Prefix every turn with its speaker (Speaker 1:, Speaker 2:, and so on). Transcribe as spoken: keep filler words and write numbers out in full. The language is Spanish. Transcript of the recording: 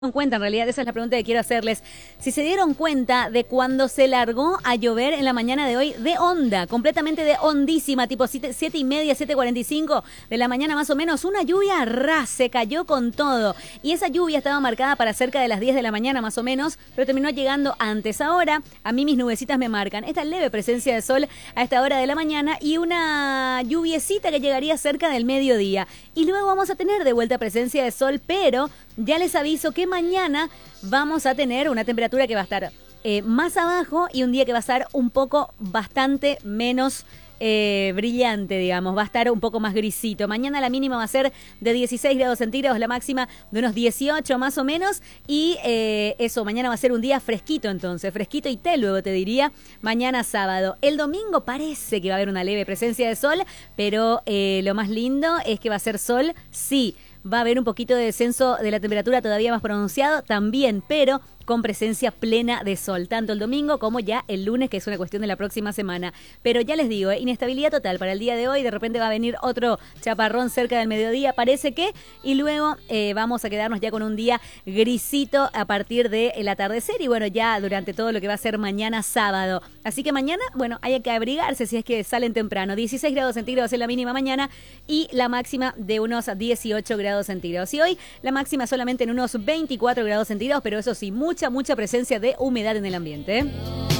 Speaker 1: dieron cuenta, en realidad esa es la pregunta que quiero hacerles, si se dieron cuenta de cuando se largó a llover en la mañana de hoy de onda, completamente de hondísima, tipo siete, siete y media, siete cuarenta y cinco de la mañana más o menos, una lluvia ras, se cayó con todo, y esa lluvia estaba marcada para cerca de las diez de la mañana más o menos, pero terminó llegando antes. Ahora, a mí mis nubecitas me marcan esta leve presencia de sol a esta hora de la mañana y una lluviecita que llegaría cerca del mediodía, y luego vamos a tener de vuelta presencia de sol, pero ya les aviso que mañana vamos a tener una temperatura que va a estar eh, más abajo y un día que va a estar un poco bastante menos eh, brillante, digamos, va a estar un poco más grisito. Mañana la mínima va a ser de dieciséis grados centígrados, la máxima de unos dieciocho más o menos, y eh, eso, mañana va a ser un día fresquito entonces, fresquito y té luego te diría, mañana sábado. El domingo parece que va a haber una leve presencia de sol, pero eh, lo más lindo es que va a ser sol, sí. Va a haber un poquito de descenso de la temperatura todavía más pronunciado también, pero con presencia plena de sol, tanto el domingo como ya el lunes, que es una cuestión de la próxima semana. Pero ya les digo, eh, inestabilidad total para el día de hoy, de repente va a venir otro chaparrón cerca del mediodía, parece que, y luego eh, vamos a quedarnos ya con un día grisito a partir del atardecer y bueno, ya durante todo lo que va a ser mañana sábado. Así que mañana, bueno, hay que abrigarse si es que salen temprano. dieciséis grados centígrados es la mínima mañana y la máxima de unos dieciocho grados centígrados. Y hoy la máxima solamente en unos veinticuatro grados centígrados, pero eso sí, mucha, mucha presencia de humedad en el ambiente.